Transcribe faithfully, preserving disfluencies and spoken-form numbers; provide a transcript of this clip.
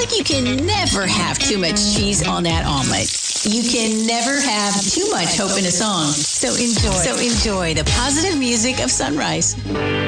You can never have too much cheese on that omelet. You can never have too much hope in a song. So enjoy. So enjoy the positive music of sunrise.